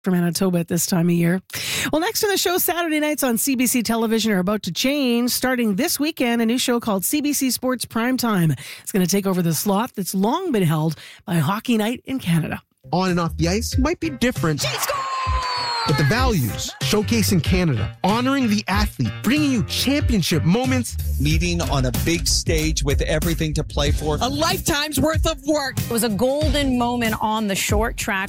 for Manitoba at this time of year. Well, next on the show, Saturday nights on CBC television are about to change. Starting this weekend, a new show called CBC Sports Primetime. It's going to take over the slot that's long been held by Hockey Night in Canada. On and off the ice might be different, but the values showcasing Canada, honoring the athlete, bringing you championship moments, meeting on a big stage with everything to play for. A lifetime's worth of work. It was a golden moment on the short track.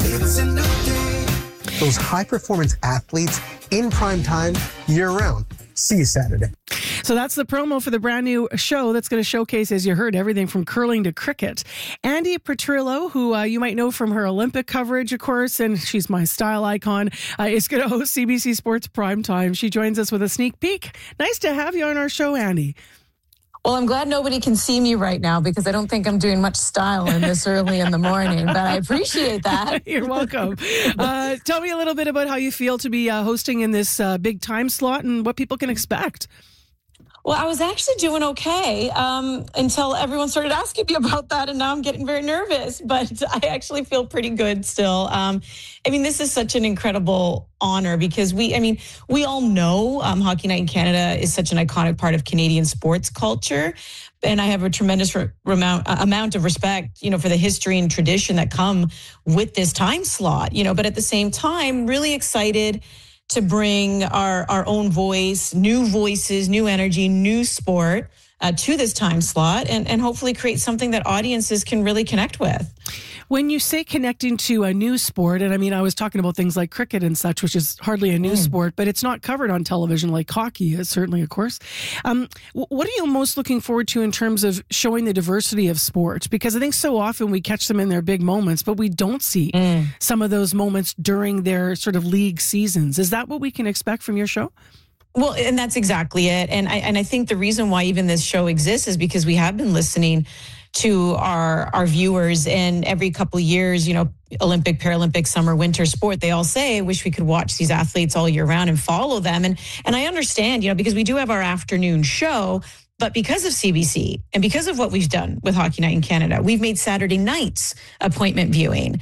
Those high-performance athletes in prime time year-round. See you Saturday. So that's the promo for the brand new show that's going to showcase, as you heard, everything from curling to cricket. Andy Petrillo, who you might know from her Olympic coverage, of course, and she's my style icon, is going to host CBC Sports Primetime. She joins us with a sneak peek. Nice to have you on our show, Andy. Well, I'm glad nobody can see me right now because I don't think I'm doing much styling this early in the morning, but I appreciate that. You're welcome. Tell me a little bit about how you feel to be hosting in this big time slot and what people can expect. Well, I was actually doing okay until everyone started asking me about that, and now I'm getting very nervous, but I actually feel pretty good still. This is such an incredible honor because we all know Hockey Night in Canada is such an iconic part of Canadian sports culture, and I have a tremendous amount of respect, for the history and tradition that come with this time slot, but at the same time, really excited to bring our own voice, new voices, new energy, new sport to this time slot and hopefully create something that audiences can really connect with. When you say connecting to a new sport, and I was talking about things like cricket and such, which is hardly a new sport, but it's not covered on television like hockey is, certainly, of course. What are you most looking forward to in terms of showing the diversity of sports? Because I think so often we catch them in their big moments, but we don't see some of those moments during their sort of league seasons. Is that what we can expect from your show? Well, and that's exactly it. And I think the reason why even this show exists is because we have been listening to our viewers, and every couple of years, Olympic, Paralympic, summer, winter sport, they all say, I wish we could watch these athletes all year round and follow them. And I understand, because we do have our afternoon show, but because of CBC and because of what we've done with Hockey Night in Canada, we've made Saturday nights appointment viewing.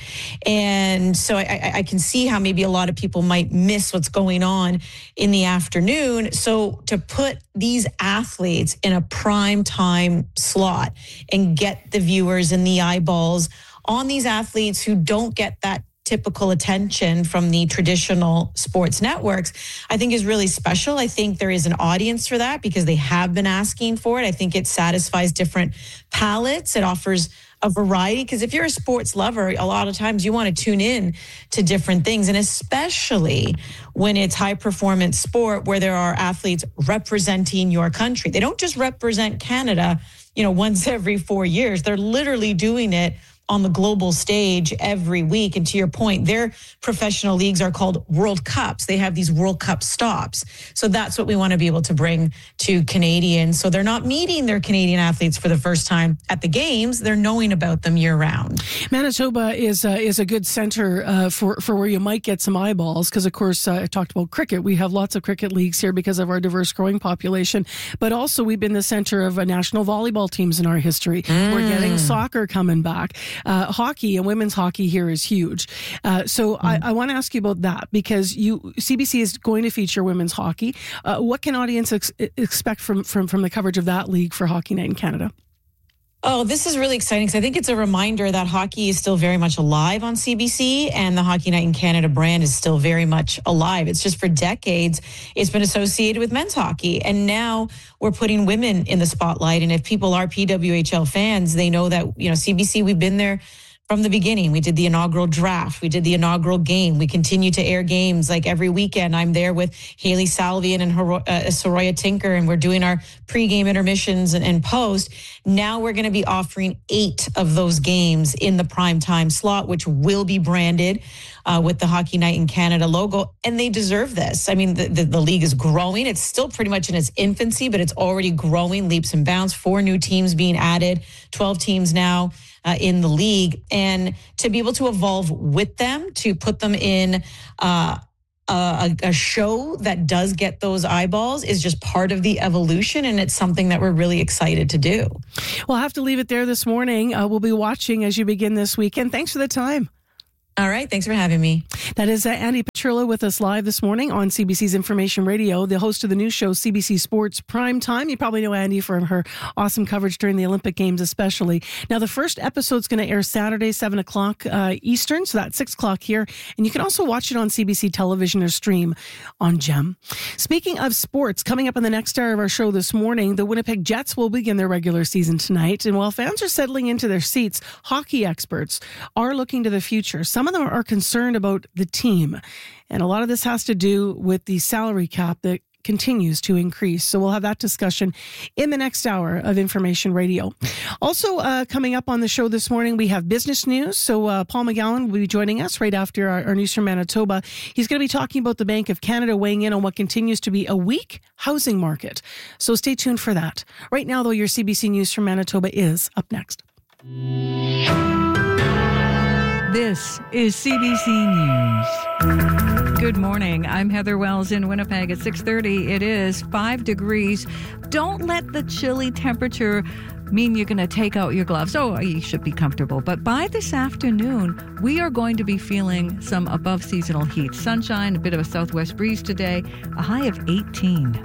And so I can see how maybe a lot of people might miss what's going on in the afternoon. So to put these athletes in a prime time slot and get the viewers and the eyeballs on these athletes who don't get that typical attention from the traditional sports networks, I think is really special. I think there is an audience for that because they have been asking for it. I think it satisfies different palates. It offers a variety because if you're a sports lover, a lot of times you want to tune in to different things, and especially when it's high performance sport where there are athletes representing your country. They don't just represent Canada, once every 4 years. They're literally doing it on the global stage every week. And to your point, their professional leagues are called World Cups. They have these World Cup stops. So that's what we want to be able to bring to Canadians. So they're not meeting their Canadian athletes for the first time at the games. They're knowing about them year round. Manitoba is a good center for where you might get some eyeballs. Because, of course, I talked about cricket. We have lots of cricket leagues here because of our diverse growing population. But also we've been the center of national volleyball teams in our history. We're getting soccer coming back. Hockey and women's hockey here is huge. So I want to ask you about that because CBC is going to feature women's hockey. What can audience expect from the coverage of that league for Hockey Night in Canada? Oh, this is really exciting because I think it's a reminder that hockey is still very much alive on CBC and the Hockey Night in Canada brand is still very much alive. It's just for decades, it's been associated with men's hockey. And now we're putting women in the spotlight. And if people are PWHL fans, they know that, CBC, we've been there from the beginning. We did the inaugural draft. We did the inaugural game. We continue to air games like every weekend. I'm there with Haley Salvian and Soraya Tinker, and we're doing our pregame intermissions and post. Now we're going to be offering 8 of those games in the primetime slot, which will be branded with the Hockey Night in Canada logo. And they deserve this. The league is growing. It's still pretty much in its infancy, but it's already growing leaps and bounds. 4 new teams being added, 12 teams now in the league, and to be able to evolve with them, to put them in a show that does get those eyeballs is just part of the evolution, and it's something that we're really excited to do. We'll have to leave it there this morning. We'll be watching as you begin this weekend. Thanks for the time. All right. Thanks for having me. That is Andy Petrillo with us live this morning on CBC's Information Radio, the host of the news show CBC Sports Prime Time. You probably know Andy from her awesome coverage during the Olympic Games especially. Now, the first episode's going to air Saturday, 7 o'clock Eastern, so that's 6 o'clock here. And you can also watch it on CBC television or stream on GEM. Speaking of sports, coming up in the next hour of our show this morning, the Winnipeg Jets will begin their regular season tonight. And while fans are settling into their seats, hockey experts are looking to the future. Some of them are concerned about the team. And a lot of this has to do with the salary cap that continues to increase. So we'll have that discussion in the next hour of Information Radio. Also coming up on the show this morning, we have business news. So Paul McGowan will be joining us right after our news from Manitoba. He's going to be talking about the Bank of Canada weighing in on what continues to be a weak housing market. So stay tuned for that. Right now, though, your CBC News from Manitoba is up next. This is CBC News. Good morning. I'm Heather Wells in Winnipeg at 6:30. It is 5 degrees. Don't let the chilly temperature mean you're going to take out your gloves. Oh, you should be comfortable. But by this afternoon, we are going to be feeling some above seasonal heat. Sunshine, a bit of a southwest breeze today, a high of 18.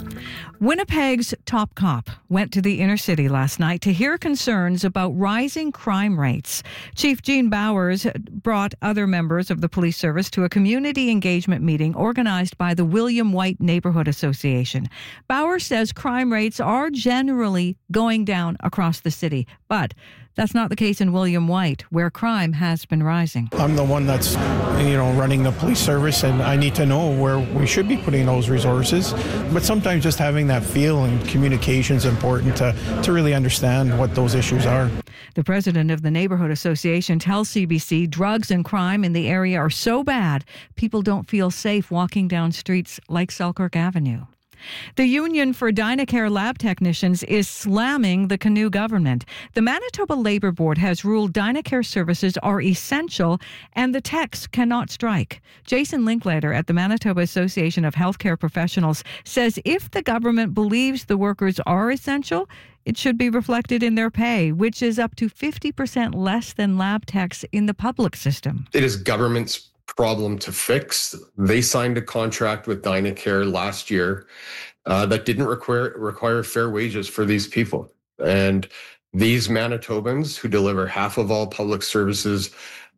Winnipeg's top cop went to the inner city last night to hear concerns about rising crime rates. Chief Gene Bowers brought other members of the police service to a community engagement meeting organized by the William White Neighborhood Association. Bowers says crime rates are generally going down across the city, but that's not the case in William White, where crime has been rising. I'm the one that's, running the police service, and I need to know where we should be putting those resources. But sometimes just having that feel and communication is important to really understand what those issues are. The president of the Neighborhood Association tells CBC drugs and crime in the area are so bad, people don't feel safe walking down streets like Selkirk Avenue. The Union for Dynacare lab technicians is slamming the Canoe government. The Manitoba Labour Board has ruled Dynacare services are essential and the techs cannot strike. Jason Linklater at the Manitoba Association of Healthcare Professionals says if the government believes the workers are essential, it should be reflected in their pay, which is up to 50% less than lab techs in the public system. It is government's problem to fix. They signed a contract with Dynacare last year that didn't require fair wages for these people. And these Manitobans who deliver half of all public services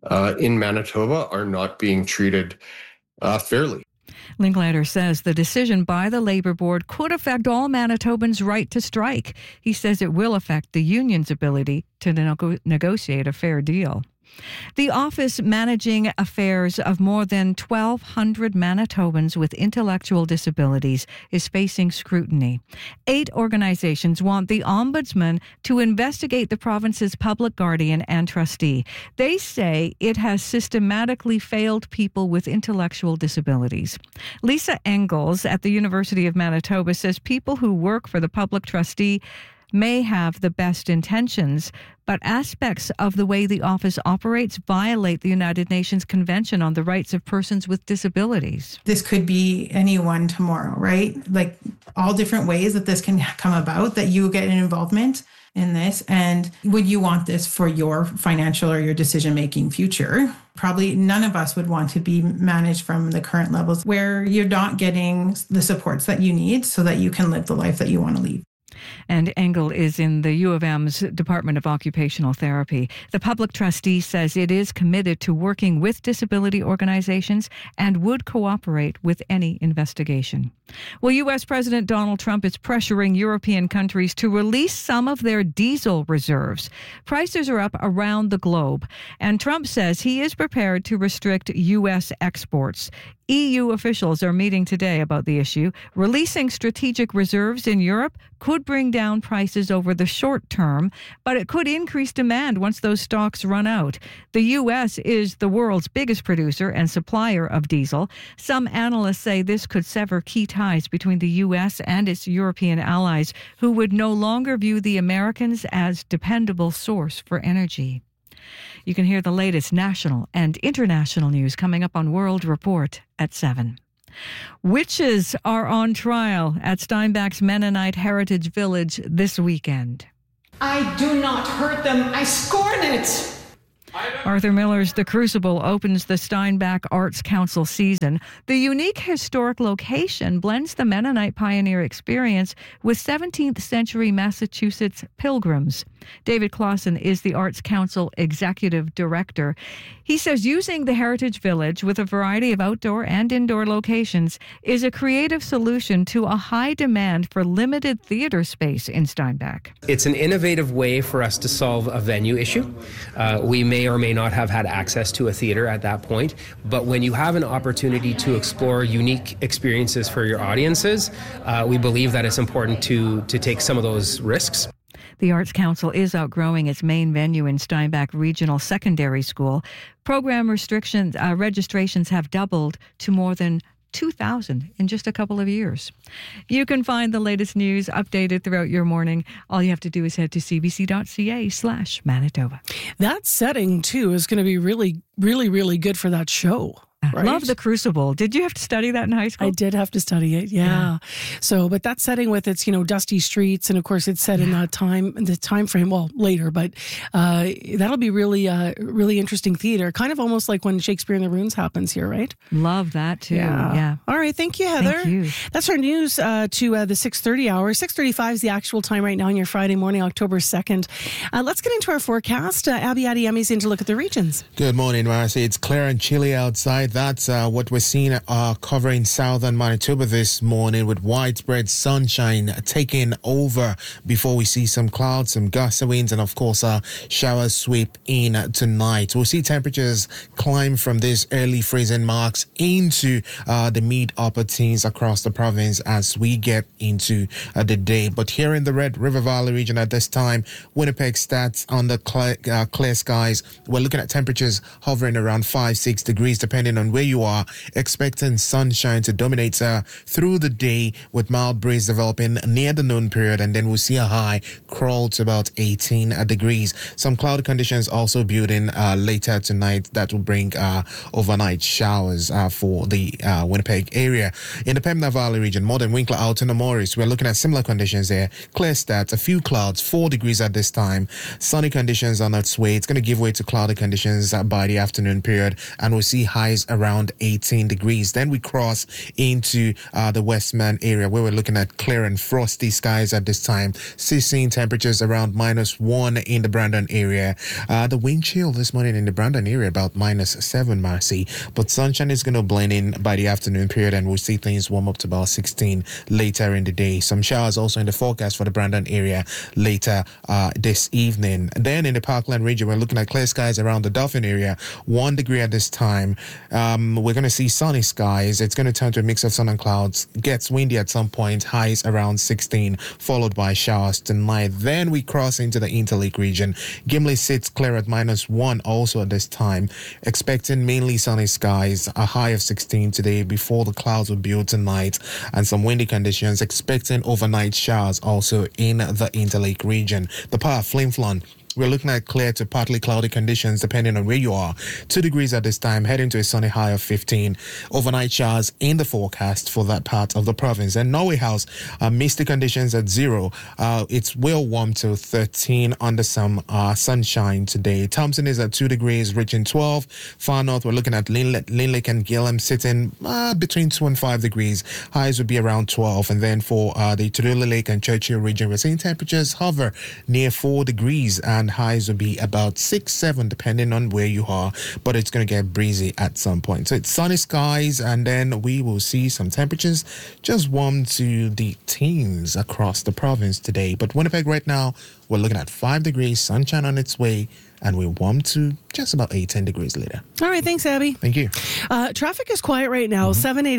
in Manitoba are not being treated fairly. Linklater says the decision by the Labour Board could affect all Manitobans' right to strike. He says it will affect the union's ability to negotiate a fair deal. The office managing affairs of more than 1,200 Manitobans with intellectual disabilities is facing scrutiny. 8 organizations want the Ombudsman to investigate the province's public guardian and trustee. They say it has systematically failed people with intellectual disabilities. Lisa Engels at the University of Manitoba says people who work for the public trustee may have the best intentions, but aspects of the way the office operates violate the United Nations Convention on the Rights of Persons with Disabilities. This could be anyone tomorrow, right? Like all different ways that this can come about, that you get an involvement in this. And would you want this for your financial or your decision-making future? Probably none of us would want to be managed from the current levels where you're not getting the supports that you need so that you can live the life that you want to lead. And Engel is in the U of M's Department of Occupational Therapy. The public trustee says it is committed to working with disability organizations and would cooperate with any investigation. Well, U.S. President Donald Trump is pressuring European countries to release some of their diesel reserves. Prices are up around the globe, and Trump says he is prepared to restrict U.S. exports. EU officials are meeting today about the issue. Releasing strategic reserves in Europe could bring down prices over the short term, but it could increase demand once those stocks run out. The U.S. is the world's biggest producer and supplier of diesel. Some analysts say this could sever key ties between the U.S. and its European allies, who would no longer view the Americans as dependable source for energy. You can hear the latest national and international news coming up on World Report at 7. Witches are on trial at Steinbach's Mennonite Heritage Village this weekend. I do not hurt them. I scorn it. Arthur Miller's The Crucible opens the Steinbach Arts Council season. The unique historic location blends the Mennonite pioneer experience with 17th century Massachusetts pilgrims. David Clausen is the Arts Council Executive Director. He says using the Heritage Village with a variety of outdoor and indoor locations is a creative solution to a high demand for limited theater space in Steinbach. It's an innovative way for us to solve a venue issue. We may or may not have had access to a theater at that point, but when you have an opportunity to explore unique experiences for your audiences, we believe that it's important to take some of those risks. The Arts Council is outgrowing its main venue in Steinbach Regional Secondary School. Program registrations have doubled to more than 2,000 in just a couple of years. You can find the latest news updated throughout your morning. All you have to do is head to cbc.ca/Manitoba. That setting, too, is going to be really, really, really good for that show. Right? Love The Crucible. Did you have to study that in high school? I did have to study it, yeah. So, but that setting with its, dusty streets, and of course it's set in the time frame, well, later, but that'll be really, really interesting theater. Kind of almost like when Shakespeare in the Ruins happens here, right? Love that too. Yeah. All right. Thank you, Heather. Thank you. That's our news to the 6:30 hour. 6:35 is the actual time right now on your Friday morning, October 2nd. Let's get into our forecast. Abby Adiyemi's in to look at the regions. Good morning, Marcy. It's clear and chilly outside. That's what we're seeing covering southern Manitoba this morning, with widespread sunshine taking over before we see some clouds, some gusty winds, and of course showers sweep in tonight. We'll see temperatures climb from these early freezing marks into the mid-upper teens across the province as we get into the day. But here in the Red River Valley region at this time, Winnipeg stats on the clear skies. We're looking at temperatures hovering around 5-6 degrees depending on where you are, expecting sunshine to dominate through the day with mild breeze developing near the noon period, and then we'll see a high crawl to about 18 degrees. Some cloudy conditions also building later tonight that will bring overnight showers for the Winnipeg area. In the Pembina Valley region, Modern, Winkler, Alton, and Morris, we're looking at similar conditions there. Clear stats, a few clouds, 4 degrees at this time. Sunny conditions on its way. It's going to give way to cloudy conditions by the afternoon period, and we'll see highs around 18 degrees. Then we cross into the Westman area where we're looking at clear and frosty skies at this time. Seeing temperatures around -1 in the Brandon area. The wind chill this morning in the Brandon area about -7, Marcy. But sunshine is going to blend in by the afternoon period, and we'll see things warm up to about 16 later in the day. Some showers also in the forecast for the Brandon area later this evening. And then in the Parkland region, we're looking at clear skies around the Dauphin area, 1 degree at this time. We're going to see sunny skies. It's going to turn to a mix of sun and clouds. Gets windy at some point, highs around 16, followed by showers tonight. Then we cross into the Interlake region. Gimli sits clear at -1 also at this time. Expecting mainly sunny skies, a high of 16 today before the clouds will build tonight, and some windy conditions. Expecting overnight showers also in the Interlake region. The Par Flin Flon. We're looking at clear to partly cloudy conditions depending on where you are. 2 degrees at this time, heading to a sunny high of 15. Overnight showers in the forecast for that part of the province. And Norway House, misty conditions at 0. It's well warm to 13 under some sunshine today. Thompson is at 2 degrees, reaching 12. Far north, we're looking at Linlake and Gillam sitting between 2 and 5 degrees. Highs would be around 12. And then for the Tudela Lake and Churchill region, we're seeing temperatures hover near 4 degrees, and highs will be about 6-7 depending on where you are, but it's going to get breezy at some point. So it's sunny skies, and then we will see some temperatures just warm to the teens across the province today. But Winnipeg right now, we're looking at 5 degrees, sunshine on its way, and we warm to just about 18 degrees later. All right. Thanks, Abby. Thank you. Traffic is quiet right now.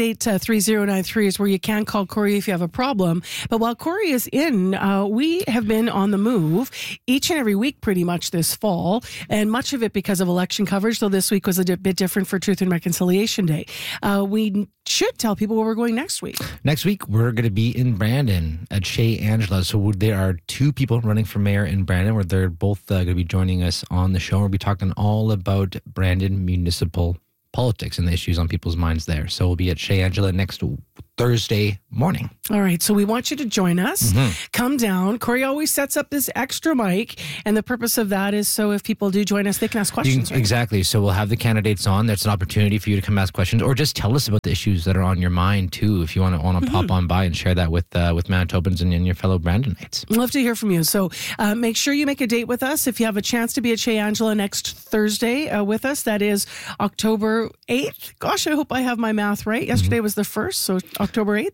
788-3093 is where you can call Corey if you have a problem. But while Corey is in, we have been on the move each and every week pretty much this fall, and much of it because of election coverage, though this week was a bit different for Truth and Reconciliation Day. We should tell people where we're going next week. Next week, we're going to be in Brandon at Chez Angela. So there are 2 people running for mayor in Brandon, where they're both going to be joining us on the show. We'll be talking all about Brandon municipal politics and the issues on people's minds there. So we'll be at Chez Angela next Thursday morning. All right, so we want you to join us. Come down. Corey always sets up this extra mic, and the purpose of that is so if people do join us, they can ask questions. Right? Exactly. So we'll have the candidates on. There's an opportunity for you to come ask questions, or just tell us about the issues that are on your mind too. If you want to pop on by and share that with Manitobans and your fellow Brandonites. Love to hear from you. So make sure you make a date with us. If you have a chance to be at Chez Angela next Thursday with us, that is October 8th. Gosh, I hope I have my math right. Yesterday was the 1st, so October 8th.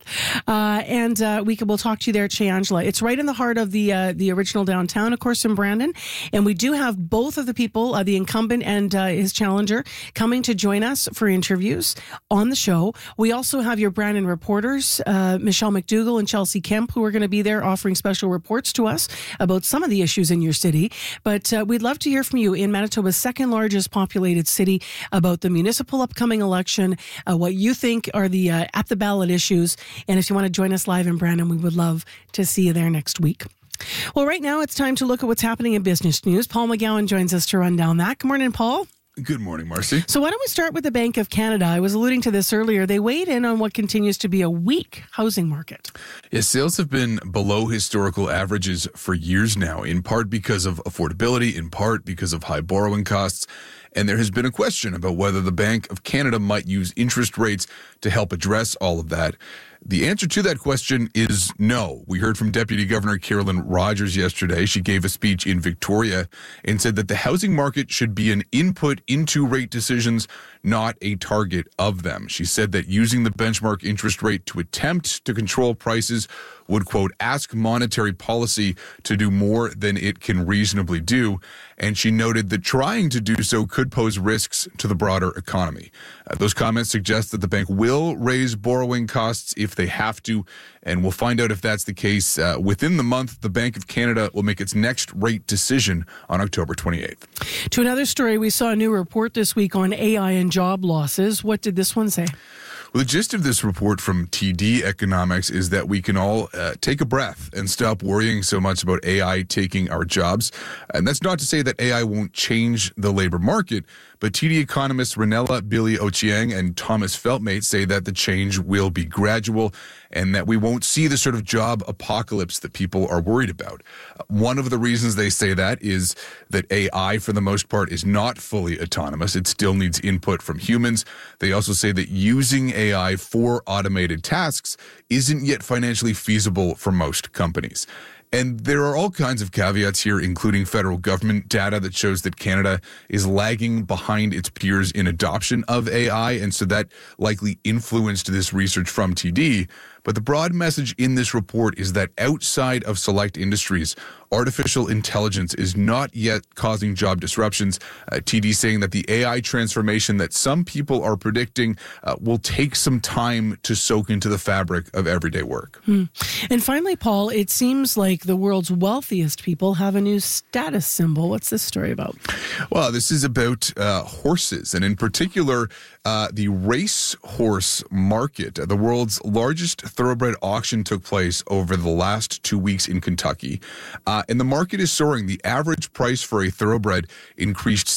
And we'll talk to you there at Chez Angela. It's right in the heart of the original downtown, of course, in Brandon. And we do have both of the people, the incumbent and his challenger, coming to join us for interviews on the show. We also have your Brandon reporters, Michelle McDougall and Chelsea Kemp, who are going to be there offering special reports to us about some of the issues in your city. But we'd love to hear from you in Manitoba's second largest populated city about the municipal upcoming election, what you think are the at the ballot issues. And if you want to join us live in Brandon, we would love to see you there next week. Well, right now it's time to look at what's happening in business news. Paul McGowan joins us to run down that. Good morning, Paul. Good morning, Marcy. So why don't we start with the Bank of Canada? I was alluding to this earlier. They weighed in on what continues to be a weak housing market. Yes, sales have been below historical averages for years now, in part because of affordability, in part because of high borrowing costs. And there has been a question about whether the Bank of Canada might use interest rates to help address all of that. The answer to that question is no. We heard from Deputy Governor Carolyn Rogers yesterday. She gave a speech in Victoria and said that the housing market should be an input into rate decisions, not a target of them. She said that using the benchmark interest rate to attempt to control prices would, quote, ask monetary policy to do more than it can reasonably do. And she noted that trying to do so could pose risks to the broader economy. Those comments suggest that the bank will raise borrowing costs if they have to, and we'll find out if that's the case within the month. The Bank of Canada will make its next rate decision on October 28th. To another story, we saw a new report this week on AI and job losses. What did this one say? Well, the gist of this report from TD Economics is that we can all take a breath and stop worrying so much about AI taking our jobs. And that's not to say that AI won't change the labor market, but TD economists Ranella Billy Ochieng and Thomas Feltmate say that the change will be gradual and that we won't see the sort of job apocalypse that people are worried about. One of the reasons they say that is that AI, for the most part, is not fully autonomous. It still needs input from humans. They also say that using AI for automated tasks isn't yet financially feasible for most companies. And there are all kinds of caveats here, including federal government data that shows that Canada is lagging behind its peers in adoption of AI. And so that likely influenced this research from TD. But the broad message in this report is that outside of select industries, artificial intelligence is not yet causing job disruptions. TD saying that the AI transformation that some people are predicting will take some time to soak into the fabric of everyday work. And finally, Paul, it seems like the world's wealthiest people have a new status symbol. What's this story about? Well, this is about horses, and in particular, the racehorse market. The world's largest thoroughbred auction took place over the last 2 weeks in Kentucky. And the market is soaring. The average price for a thoroughbred increased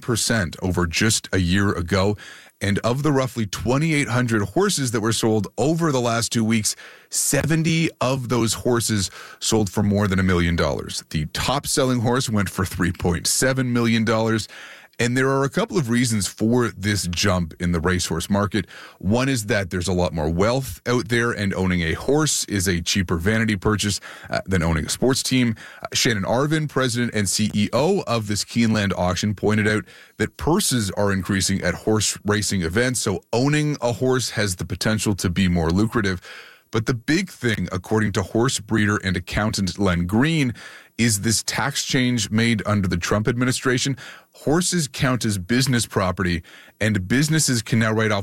7% over just a year ago. And of the roughly 2,800 horses that were sold over the last 2 weeks, 70 of those horses sold for more than $1 million. The top-selling horse went for $3.7 million. And there are a couple of reasons for this jump in the racehorse market. One is that there's a lot more wealth out there, and owning a horse is a cheaper vanity purchase than owning a sports team. Shannon Arvin, president and CEO of this Keeneland auction, pointed out that purses are increasing at horse racing events, so owning a horse has the potential to be more lucrative. But the big thing, according to horse breeder and accountant Len Green, is this tax change made under the Trump administration. Horses count as business property, and businesses can now write off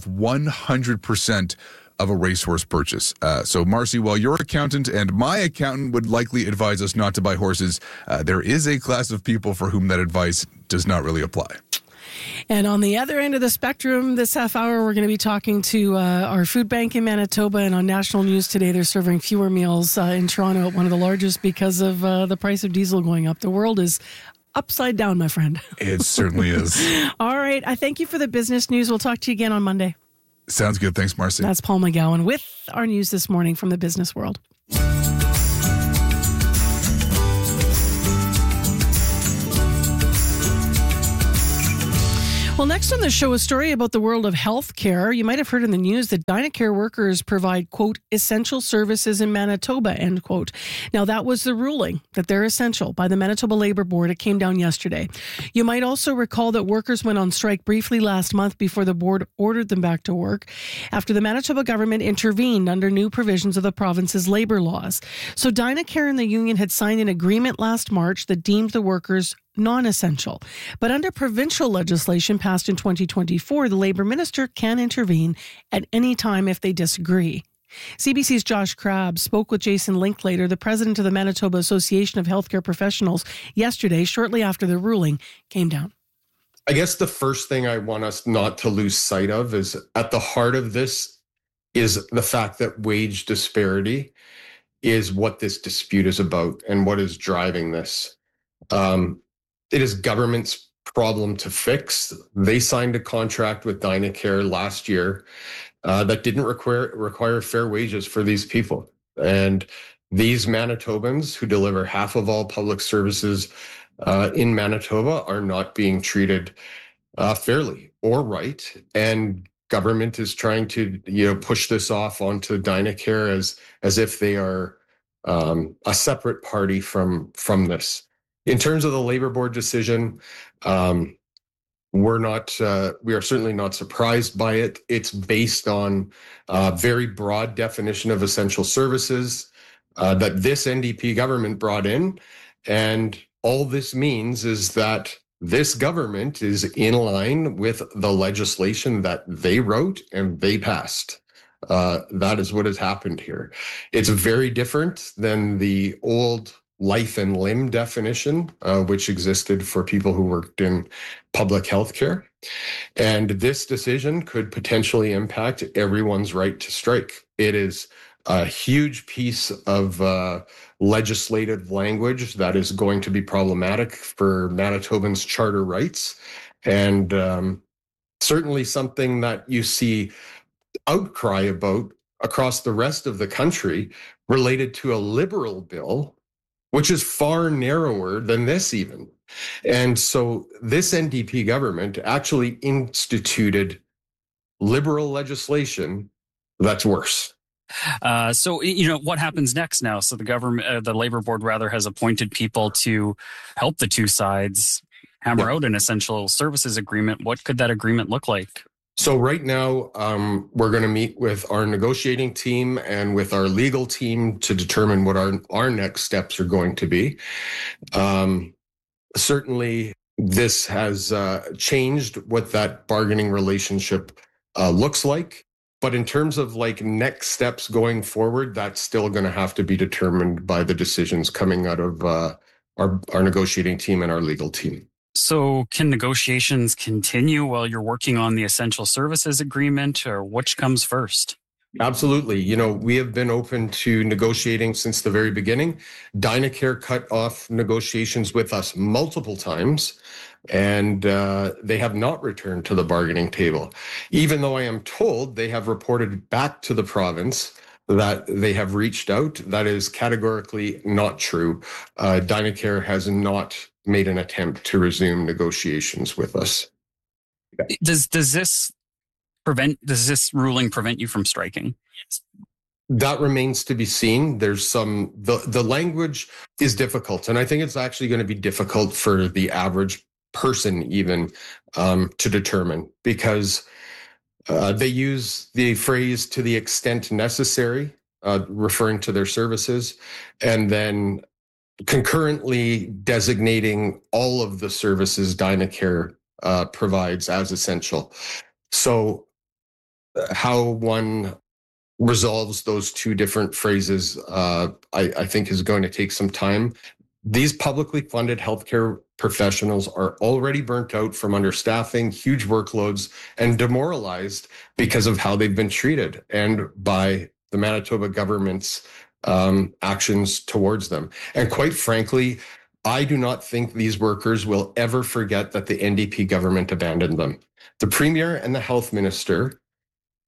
100% of a racehorse purchase. So, Marcy, while your accountant and my accountant would likely advise us not to buy horses, there is a class of people for whom that advice does not really apply. And on the other end of the spectrum, this half hour, we're going to be talking to our food bank in Manitoba. And on national news today, they're serving fewer meals in Toronto, one of the largest, because of the price of diesel going up. The world is upside down, my friend. It certainly is. All right. I thank you for the business news. We'll talk to you again on Monday. Sounds good. Thanks, Marcy. That's Paul McGowan with our news this morning from the business world. Well, next on the show, a story about the world of healthcare. You might have heard in the news that Dynacare workers provide, quote, essential services in Manitoba, end quote. Now, that was the ruling, that they're essential, by the Manitoba Labour Board. It came down yesterday. You might also recall that workers went on strike briefly last month before the board ordered them back to work after the Manitoba government intervened under new provisions of the province's labour laws. So Dynacare and the union had signed an agreement last March that deemed the workers non-essential. But under provincial legislation passed in 2024, the Labour Minister can intervene at any time if they disagree. CBC's Josh Crabb spoke with Jason Linklater, the president of the Manitoba Association of Healthcare Professionals, yesterday, shortly after the ruling came down. I guess the first thing I want us not to lose sight of is at the heart of this is the fact that wage disparity is what this dispute is about and what is driving this. It is government's problem to fix. They signed a contract with Dynacare last year that didn't require fair wages for these people. And these Manitobans who deliver half of all public services in Manitoba are not being treated fairly or right. And government is trying to, push this off onto Dynacare as if they are a separate party from this. In terms of the Labour Board decision, we are certainly not surprised by it. It's based on a very broad definition of essential services that this NDP government brought in. And all this means is that this government is in line with the legislation that they wrote and they passed. That is what has happened here. It's very different than the old life and limb definition, which existed for people who worked in public health care. And this decision could potentially impact everyone's right to strike. It is a huge piece of legislative language that is going to be problematic for Manitobans' charter rights, and certainly something that you see outcry about across the rest of the country related to a Liberal bill, which is far narrower than this even. And so this NDP government actually instituted Liberal legislation that's worse. So what happens next now? So the government, the Labour Board rather, has appointed people to help the two sides hammer out an essential services agreement. What could that agreement look like? So right now, we're going to meet with our negotiating team and with our legal team to determine what our next steps are going to be. Certainly, this has changed what that bargaining relationship looks like. But in terms of next steps going forward, that's still going to have to be determined by the decisions coming out of our negotiating team and our legal team. So can negotiations continue while you're working on the essential services agreement, or which comes first? Absolutely. We have been open to negotiating since the very beginning. Dynacare cut off negotiations with us multiple times, and they have not returned to the bargaining table. Even though I am told they have reported back to the province that they have reached out, that is categorically not true. Dynacare has not made an attempt to resume negotiations with us. Does this ruling prevent you from striking? That remains to be seen. There's the language is difficult, and I think it's actually going to be difficult for the average person even to determine, because they use the phrase "to the extent necessary," referring to their services, and then concurrently designating all of the services Dynacare provides as essential. So how one resolves those two different phrases, I think is going to take some time. These publicly funded healthcare professionals are already burnt out from understaffing, huge workloads, and demoralized because of how they've been treated and by the Manitoba government's actions towards them. And quite frankly, I do not think these workers will ever forget that the NDP government abandoned them. The Premier and the Health Minister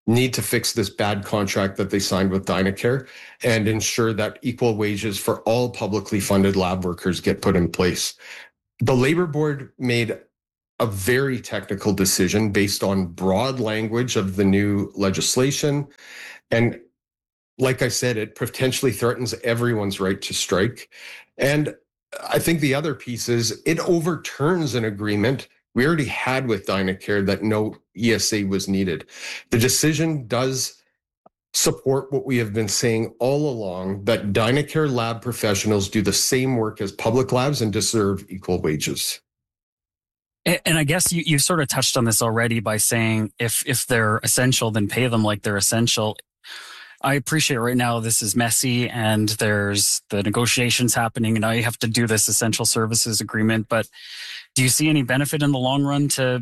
need to fix this bad contract that they signed with Dynacare and ensure that equal wages for all publicly funded lab workers get put in place. The Labor Board made a very technical decision based on broad language of the new legislation. And like I said, it potentially threatens everyone's right to strike. And I think the other piece is it overturns an agreement we already had with Dynacare that no ESA was needed. The decision does support what we have been saying all along, that Dynacare lab professionals do the same work as public labs and deserve equal wages. And I guess you sort of touched on this already by saying if they're essential, then pay them like they're essential. I appreciate right now this is messy and there's the negotiations happening and now you have to do this essential services agreement. But do you see any benefit in the long run to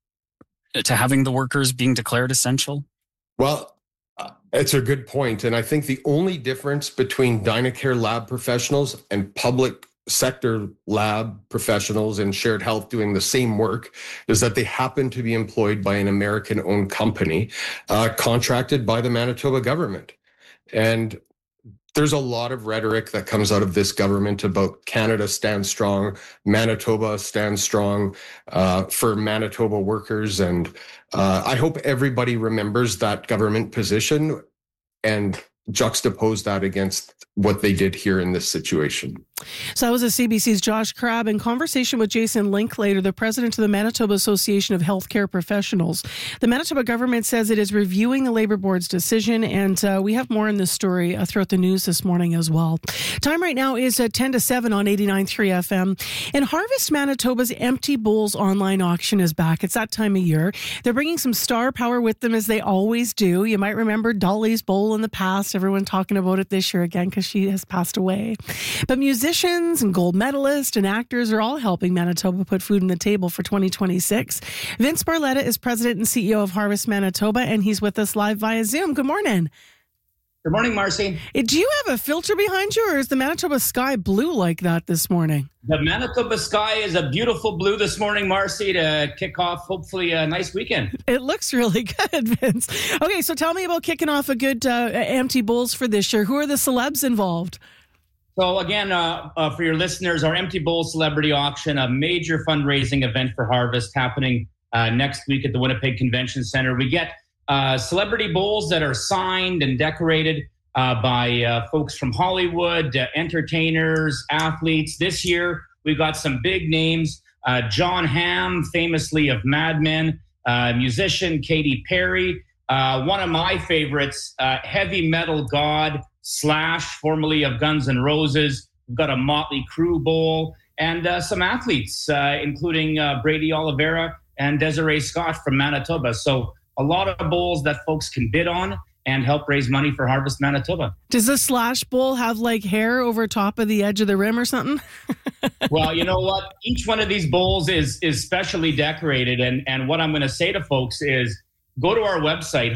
having the workers being declared essential? Well, it's a good point. And I think the only difference between Dynacare lab professionals and public sector lab professionals in shared health doing the same work is that they happen to be employed by an American-owned company contracted by the Manitoba government. And there's a lot of rhetoric that comes out of this government about Canada stands strong, Manitoba stands strong for Manitoba workers. And I hope everybody remembers that government position and juxtapose that against what they did here in this situation. So that was a CBC's Josh Crabb in conversation with Jason Linklater, the president of the Manitoba Association of Healthcare Professionals. The Manitoba government says it is reviewing the Labor Board's decision, and we have more in this story throughout the news this morning as well. Time right now is 10 to 7 on 89.3 FM. And Harvest Manitoba's Empty Bowls online auction is back. It's that time of year. They're bringing some star power with them, as they always do. You might remember Dolly's Bowl in the past. Everyone talking about it this year again because she has passed away. But musicians and gold medalists and actors are all helping Manitoba put food on the table for 2026. Vince Barletta is president and CEO of Harvest Manitoba, and he's with us live via Zoom. Good morning. Good morning, Marcy. Do you have a filter behind you, or is the Manitoba sky blue like that this morning? The Manitoba sky is a beautiful blue this morning, Marcy, to kick off hopefully a nice weekend. It looks really good, Vince. Okay, so tell me about kicking off a good Empty Bowls for this year. Who are the celebs involved? So again, for your listeners, our Empty Bowl Celebrity Auction, a major fundraising event for Harvest happening next week at the Winnipeg Convention Center. We get celebrity bowls that are signed and decorated by folks from Hollywood, entertainers, athletes. This year, we've got some big names. John Hamm, famously of Mad Men, musician Katy Perry. One of my favorites, heavy metal god Slash, formerly of Guns N' Roses. We've got a Motley Crue bowl and some athletes, including Brady Oliveira and Desiree Scott from Manitoba. So a lot of bowls that folks can bid on and help raise money for Harvest Manitoba. Does the Slash bowl have like hair over top of the edge of the rim or something? Well, you know what? Each one of these bowls is specially decorated. And what I'm going to say to folks is go to our website,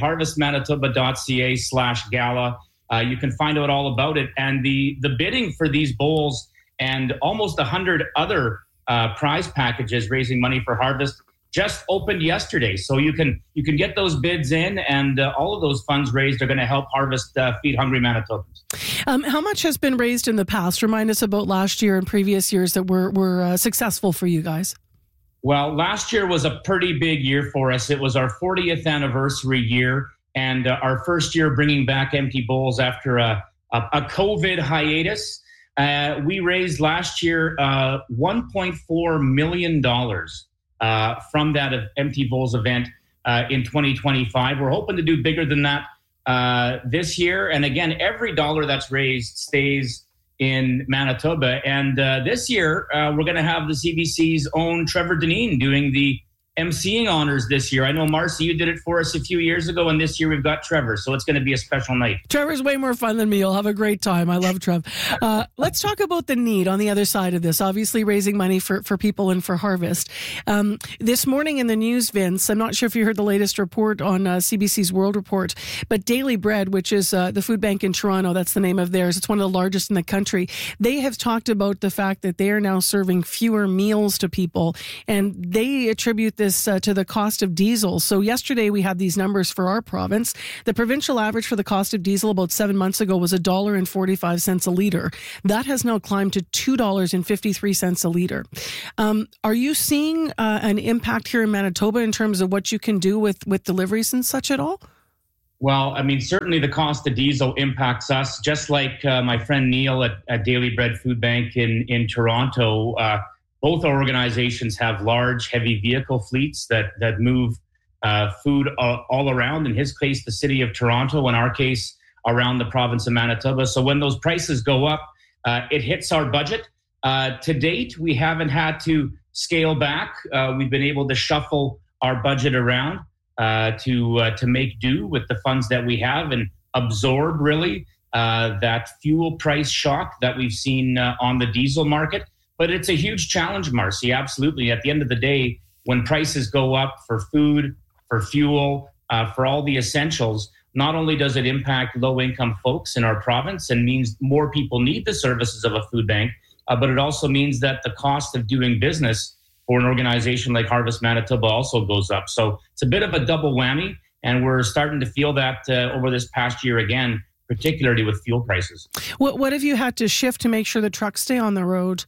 harvestmanitoba.ca/gala. You can find out all about it. And the bidding for these bowls and almost 100 other prize packages raising money for Harvest just opened yesterday. So you can get those bids in, and all of those funds raised are going to help Harvest feed hungry Manitobans. How much has been raised in the past? Remind us about last year and previous years that were successful for you guys. Well, last year was a pretty big year for us. It was our 40th anniversary year, and our first year bringing back Empty Bowls after a COVID hiatus. We raised last year $1.4 million from that Empty Bowls event in 2025. We're hoping to do bigger than that this year. And again, every dollar that's raised stays in Manitoba. And this year, we're going to have the CBC's own Trevor Deneen doing the emceeing honors this year. I know, Marcy, you did it for us a few years ago, and this year we've got Trevor, so it's going to be a special night. Trevor's way more fun than me. You'll have a great time. I love Trev. Let's talk about the need on the other side of this, obviously raising money for people and for Harvest. This morning in the news, Vince, I'm not sure if you heard the latest report on CBC's World Report, but Daily Bread, which is the food bank in Toronto, that's the name of theirs. It's one of the largest in the country. They have talked about the fact that they are now serving fewer meals to people, and they attribute this to the cost of diesel. So yesterday we had these numbers for our province. The provincial average for the cost of diesel about 7 months ago was $1.45 a litre. That has now climbed to $2.53 a litre. Are you seeing an impact here in Manitoba in terms of what you can do with deliveries and such at all? Well, I mean, certainly the cost of diesel impacts us, just like my friend Neil at Daily Bread Food Bank in Toronto. Both organizations have large, heavy vehicle fleets that move food all around. In his case, the city of Toronto. In our case, around the province of Manitoba. So when those prices go up, it hits our budget. To date, we haven't had to scale back. We've been able to shuffle our budget around to make do with the funds that we have and absorb really that fuel price shock that we've seen on the diesel market. But it's a huge challenge, Marcy, absolutely. At the end of the day, when prices go up for food, for fuel, for all the essentials, not only does it impact low-income folks in our province and means more people need the services of a food bank, but it also means that the cost of doing business for an organization like Harvest Manitoba also goes up. So it's a bit of a double whammy, and we're starting to feel that over this past year again, particularly with fuel prices. What have you had to shift to make sure the trucks stay on the road?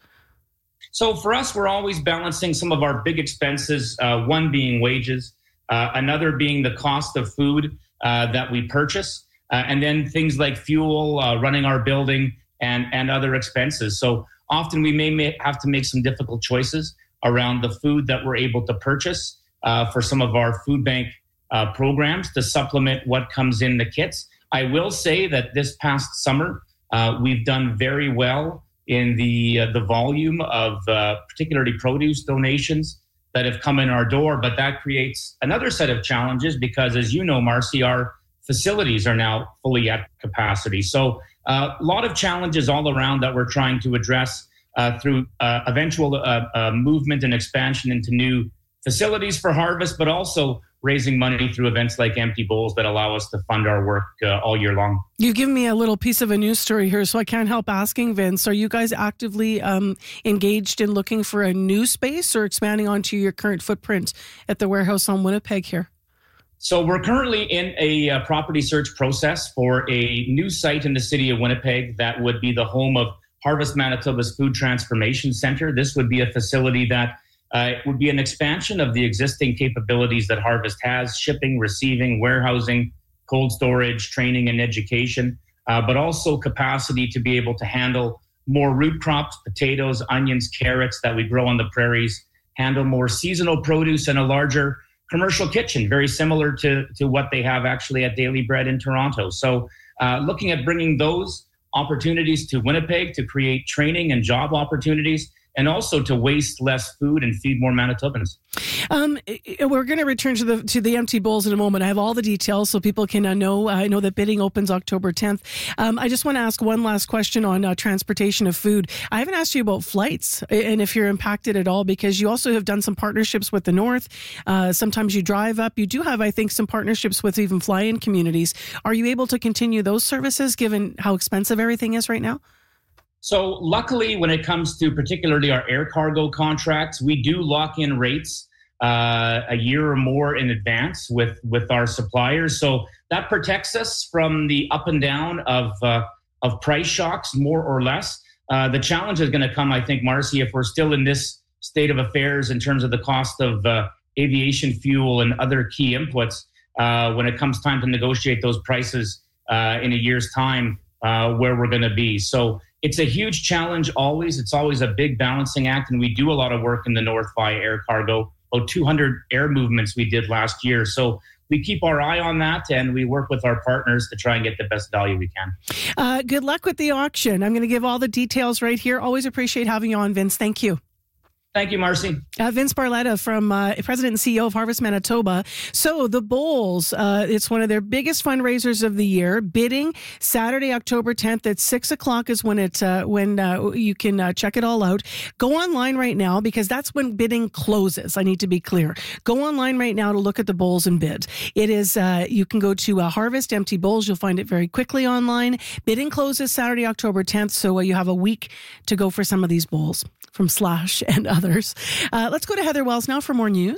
So for us, we're always balancing some of our big expenses, one being wages, another being the cost of food that we purchase, and then things like fuel, running our building, and other expenses. So often we may have to make some difficult choices around the food that we're able to purchase for some of our food bank programs to supplement what comes in the kits. I will say that this past summer, we've done very well in the volume of particularly produce donations that have come in our door. But that creates another set of challenges because, as you know, Marcy, our facilities are now fully at capacity. So a lot of challenges all around that we're trying to address through eventual movement and expansion into new facilities for Harvest, but also raising money through events like Empty Bowls that allow us to fund our work all year long. You've given me a little piece of a news story here, so I can't help asking, Vince, are you guys actively engaged in looking for a new space or expanding onto your current footprint at the warehouse on Winnipeg here? So we're currently in a property search process for a new site in the city of Winnipeg that would be the home of Harvest Manitoba's Food Transformation Center. This would be a facility that would be an expansion of the existing capabilities that Harvest has: shipping, receiving, warehousing, cold storage, training, and education, but also capacity to be able to handle more root crops, potatoes, onions, carrots that we grow on the prairies, handle more seasonal produce, and a larger commercial kitchen, very similar to what they have actually at Daily Bread in Toronto. So looking at bringing those opportunities to Winnipeg to create training and job opportunities, and also to waste less food and feed more Manitobans. We're going to return to the Empty Bowls in a moment. I have all the details so people can know. I know that bidding opens October 10th. I just want to ask one last question on transportation of food. I haven't asked you about flights and if you're impacted at all, because you also have done some partnerships with the North. Sometimes you drive up. You do have, I think, some partnerships with even fly-in communities. Are you able to continue those services given how expensive everything is right now? So luckily, when it comes to particularly our air cargo contracts, we do lock in rates a year or more in advance with our suppliers. So that protects us from the up and down of price shocks, more or less. The challenge is going to come, I think, Marcy, if we're still in this state of affairs in terms of the cost of aviation fuel and other key inputs, when it comes time to negotiate those prices in a year's time, where we're going to be. So it's a huge challenge always. It's always a big balancing act, and we do a lot of work in the North via air cargo. About 200 air movements we did last year. So we keep our eye on that, and we work with our partners to try and get the best value we can. Good luck with the auction. I'm going to give all the details right here. Always appreciate having you on, Vince. Thank you. Thank you, Marcy. Vince Barletta from President and CEO of Harvest Manitoba. So the Bowls, it's one of their biggest fundraisers of the year. Bidding Saturday, October 10th at 6:00 is when you can check it all out. Go online right now because that's when bidding closes. I need to be clear. Go online right now to look at the Bowls and bid. It is you can go to Harvest Empty Bowls. You'll find it very quickly online. Bidding closes Saturday, October 10th. So you have a week to go for some of these bowls from Slash and others. Let's go to Heather Wells now for more news.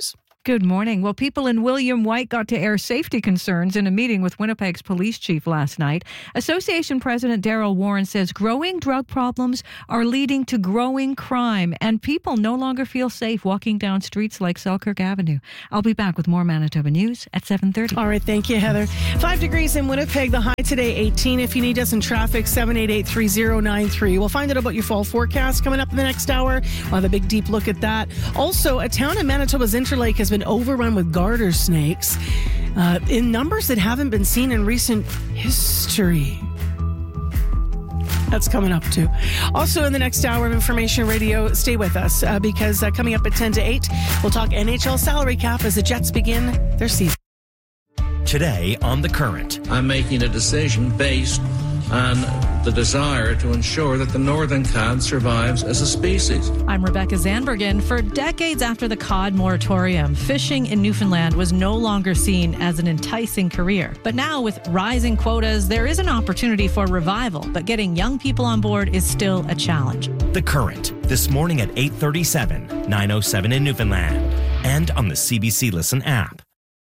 Good morning. Well, people in William White got to air safety concerns in a meeting with Winnipeg's police chief last night. Association President Daryl Warren says growing drug problems are leading to growing crime, and people no longer feel safe walking down streets like Selkirk Avenue. I'll be back with more Manitoba News at 7:30. All right, thank you, Heather. 5 degrees in Winnipeg, the high today 18. If you need us in traffic, 788-3093. We'll find out about your fall forecast coming up in the next hour. We'll have a big, deep look at that. Also, a town in Manitoba's Interlake has been overrun with garter snakes in numbers that haven't been seen in recent history. That's coming up too. Also in the next hour of Information Radio, stay with us because coming up at 10 to 8, we'll talk NHL salary cap as the Jets begin their season. Today on The Current. I'm making a decision based on the desire to ensure that the northern cod survives as a species. I'm Rebecca Zandbergen. For decades after the cod moratorium, fishing in Newfoundland was no longer seen as an enticing career. But now with rising quotas, there is an opportunity for revival, but getting young people on board is still a challenge. The Current, this morning at 8:37, 9:07 in Newfoundland, and on the CBC Listen app.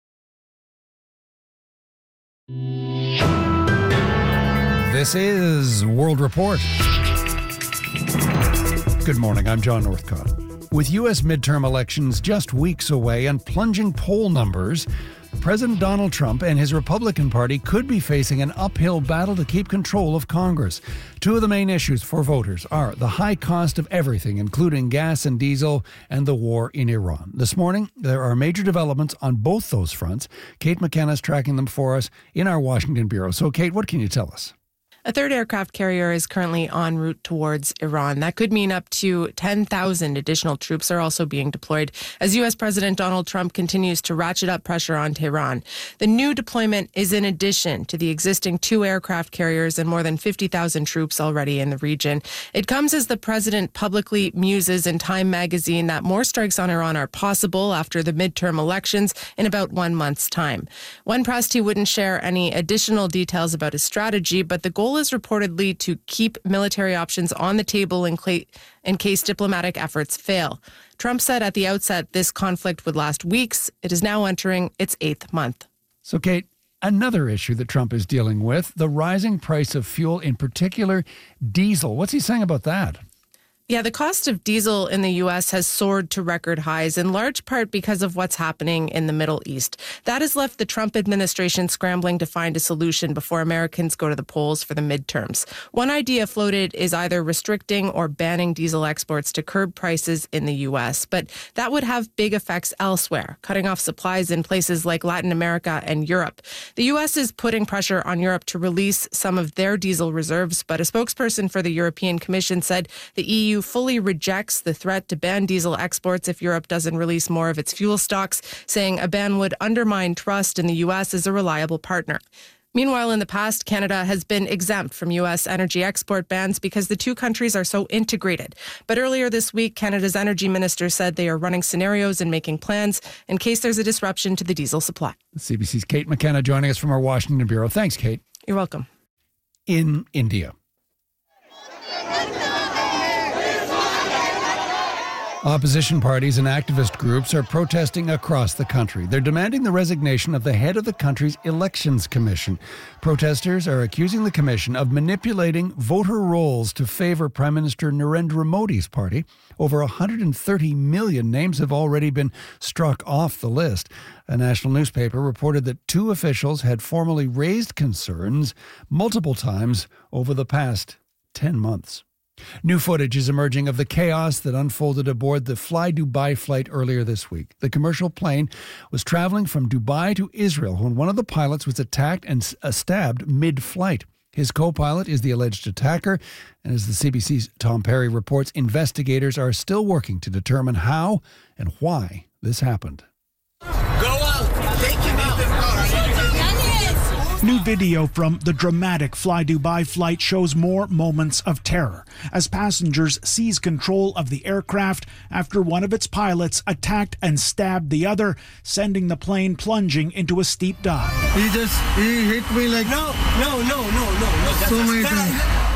This is World Report. Good morning, I'm John Northcott. With U.S. midterm elections just weeks away and plunging poll numbers, President Donald Trump and his Republican Party could be facing an uphill battle to keep control of Congress. Two of the main issues for voters are the high cost of everything, including gas and diesel, and the war in Iran. This morning, there are major developments on both those fronts. Kate McKenna is tracking them for us in our Washington bureau. So, Kate, what can you tell us? A third aircraft carrier is currently en route towards Iran. That could mean up to 10,000 additional troops are also being deployed as U.S. President Donald Trump continues to ratchet up pressure on Tehran. The new deployment is in addition to the existing 2 aircraft carriers and more than 50,000 troops already in the region. It comes as the president publicly muses in Time magazine that more strikes on Iran are possible after the midterm elections in about 1 month's time. When pressed, he wouldn't share any additional details about his strategy, but the goal is reportedly to keep military options on the table in case diplomatic efforts fail. Trump said at the outset this conflict would last weeks. It is now entering its 8th month. So, Kate, another issue that Trump is dealing with, the rising price of fuel, in particular diesel. What's he saying about that? Yeah, the cost of diesel in the U.S. has soared to record highs, in large part because of what's happening in the Middle East. That has left the Trump administration scrambling to find a solution before Americans go to the polls for the midterms. One idea floated is either restricting or banning diesel exports to curb prices in the U.S., but that would have big effects elsewhere, cutting off supplies in places like Latin America and Europe. The U.S. is putting pressure on Europe to release some of their diesel reserves, but a spokesperson for the European Commission said the EU fully rejects the threat to ban diesel exports if Europe doesn't release more of its fuel stocks, saying a ban would undermine trust in the U.S. as a reliable partner. Meanwhile, in the past, Canada has been exempt from U.S. energy export bans because the two countries are so integrated. But earlier this week, Canada's energy minister said they are running scenarios and making plans in case there's a disruption to the diesel supply. CBC's Kate McKenna joining us from our Washington bureau. Thanks, Kate. You're welcome. In India, opposition parties and activist groups are protesting across the country. They're demanding the resignation of the head of the country's elections commission. Protesters are accusing the commission of manipulating voter rolls to favor Prime Minister Narendra Modi's party. Over 130 million names have already been struck off the list. A national newspaper reported that 2 officials had formally raised concerns multiple times over the past 10 months. New footage is emerging of the chaos that unfolded aboard the Fly Dubai flight earlier this week. The commercial plane was traveling from Dubai to Israel when one of the pilots was attacked and stabbed mid-flight. His co-pilot is the alleged attacker, and as the CBC's Tom Perry reports, investigators are still working to determine how and why this happened. Go out! Take him out! New video from the dramatic Fly Dubai flight shows more moments of terror as passengers seize control of the aircraft after one of its pilots attacked and stabbed the other, sending the plane plunging into a steep dive. He hit me like... No. So many times.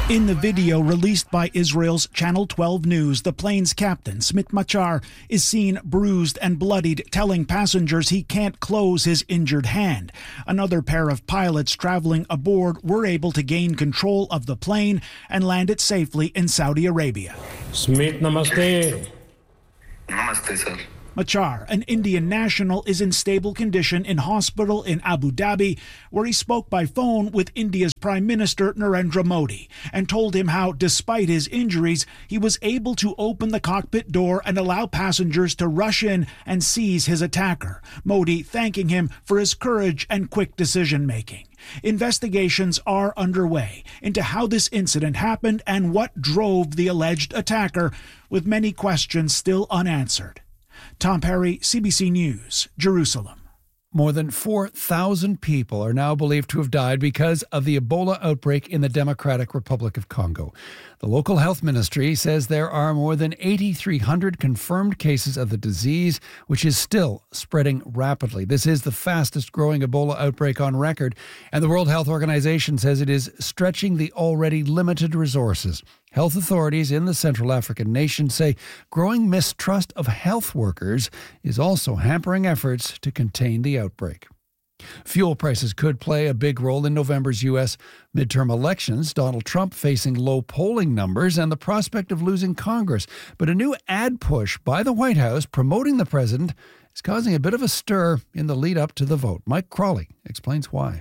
In the video released by Israel's Channel 12 News, the plane's captain, Smit Machar, is seen bruised and bloodied, telling passengers he can't close his injured hand. Another pair of pilots traveling aboard were able to gain control of the plane and land it safely in Saudi Arabia. Smit, namaste. Namaste, sir. Machar, an Indian national, is in stable condition in hospital in Abu Dhabi, where he spoke by phone with India's Prime Minister Narendra Modi and told him how, despite his injuries, he was able to open the cockpit door and allow passengers to rush in and seize his attacker. Modi thanking him for his courage and quick decision-making. Investigations are underway into how this incident happened and what drove the alleged attacker, with many questions still unanswered. Tom Perry, CBC News, Jerusalem. More than 4,000 people are now believed to have died because of the Ebola outbreak in the Democratic Republic of Congo. The local health ministry says there are more than 8,300 confirmed cases of the disease, which is still spreading rapidly. This is the fastest growing Ebola outbreak on record, and the World Health Organization says it is stretching the already limited resources. Health authorities in the Central African nation say growing mistrust of health workers is also hampering efforts to contain the outbreak. Fuel prices could play a big role in November's U.S. midterm elections. Donald Trump facing low polling numbers and the prospect of losing Congress. But a new ad push by the White House promoting the president is causing a bit of a stir in the lead up to the vote. Mike Crawley explains why.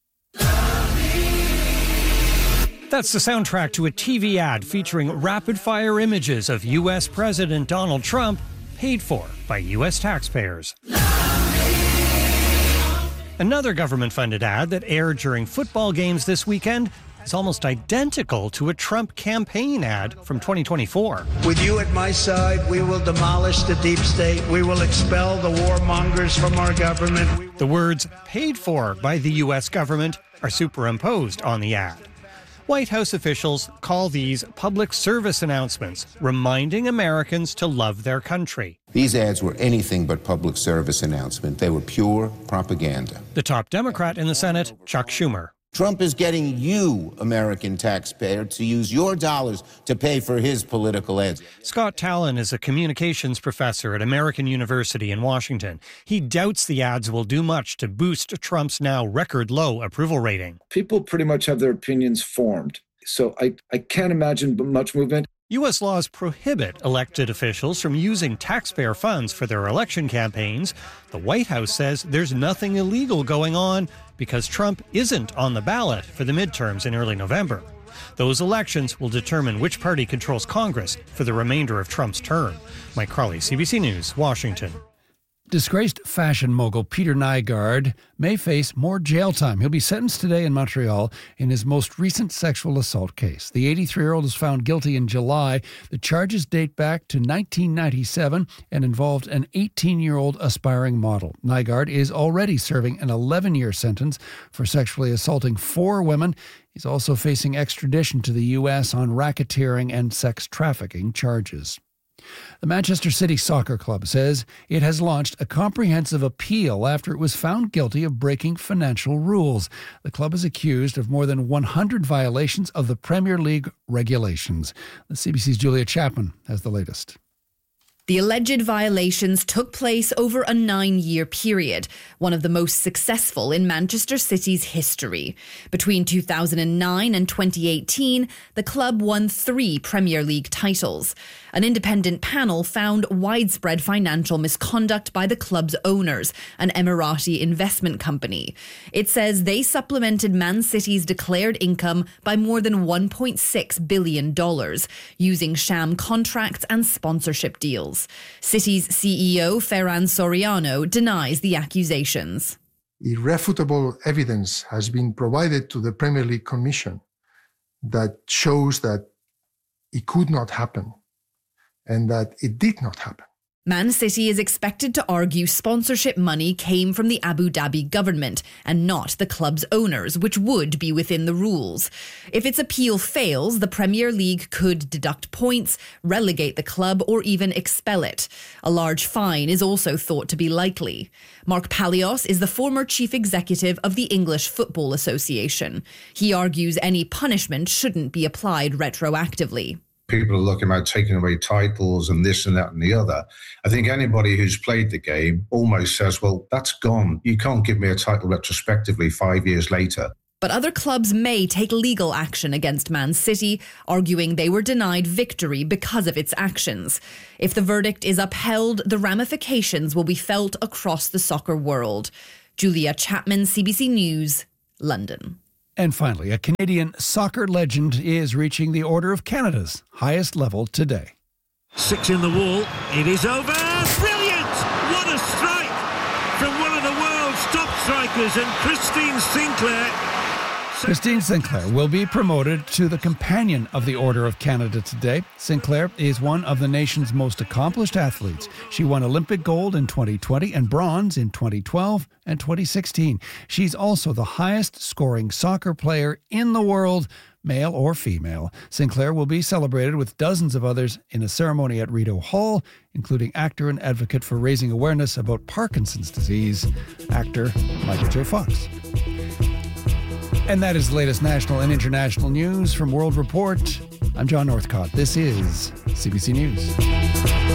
That's the soundtrack to a TV ad featuring rapid-fire images of U.S. President Donald Trump, paid for by U.S. taxpayers. Another government-funded ad that aired during football games this weekend is almost identical to a Trump campaign ad from 2024. With you at my side, we will demolish the deep state. We will expel the warmongers from our government. The words "paid for by the U.S. government" are superimposed on the ad. White House officials call these public service announcements, reminding Americans to love their country. These ads were anything but public service announcement. They were pure propaganda. The top Democrat in the Senate, Chuck Schumer. Trump is getting you, American taxpayer, to use your dollars to pay for his political ads. Scott Tallon is a communications professor at American University in Washington. He doubts the ads will do much to boost Trump's now record low approval rating. People pretty much have their opinions formed, so I can't imagine much movement. U.S. laws prohibit elected officials from using taxpayer funds for their election campaigns. The White House says there's nothing illegal going on because Trump isn't on the ballot for the midterms in early November. Those elections will determine which party controls Congress for the remainder of Trump's term. Mike Crawley, CBC News, Washington. Disgraced fashion mogul Peter Nygard may face more jail time. He'll be sentenced today in Montreal in his most recent sexual assault case. The 83-year-old was found guilty in July. The charges date back to 1997 and involved an 18-year-old aspiring model. Nygard is already serving an 11-year sentence for sexually assaulting 4 women. He's also facing extradition to the U.S. on racketeering and sex trafficking charges. The Manchester City Soccer Club says it has launched a comprehensive appeal after it was found guilty of breaking financial rules. The club is accused of more than 100 violations of the Premier League regulations. The CBC's Julia Chapman has the latest. The alleged violations took place over a 9-year period, one of the most successful in Manchester City's history. Between 2009 and 2018, the club won 3 Premier League titles. An independent panel found widespread financial misconduct by the club's owners, an Emirati investment company. It says they supplemented Man City's declared income by more than $1.6 billion, using sham contracts and sponsorship deals. City's CEO, Ferran Soriano, denies the accusations. Irrefutable evidence has been provided to the Premier League Commission that shows that it could not happen and that it did not happen. Man City is expected to argue sponsorship money came from the Abu Dhabi government and not the club's owners, which would be within the rules. If its appeal fails, the Premier League could deduct points, relegate the club, or even expel it. A large fine is also thought to be likely. Mark Palios is the former chief executive of the English Football Association. He argues any punishment shouldn't be applied retroactively. People are looking at taking away titles and this and that and the other. I think anybody who's played the game almost says, well, that's gone. You can't give me a title retrospectively 5 years later. But other clubs may take legal action against Man City, arguing they were denied victory because of its actions. If the verdict is upheld, the ramifications will be felt across the soccer world. Julia Chapman, CBC News, London. And finally, a Canadian soccer legend is reaching the Order of Canada's highest level today. 6 in the wall. It is over. Brilliant! What a strike from one of the world's top strikers, and Christine Sinclair. Christine Sinclair will be promoted to the Companion of the Order of Canada today. Sinclair is one of the nation's most accomplished athletes. She won Olympic gold in 2020 and bronze in 2012 and 2016. She's also the highest scoring soccer player in the world, male or female. Sinclair will be celebrated with dozens of others in a ceremony at Rideau Hall, including actor and advocate for raising awareness about Parkinson's disease, actor Michael J. Fox. And that is the latest national and international news from World Report. I'm John Northcott. This is CBC News.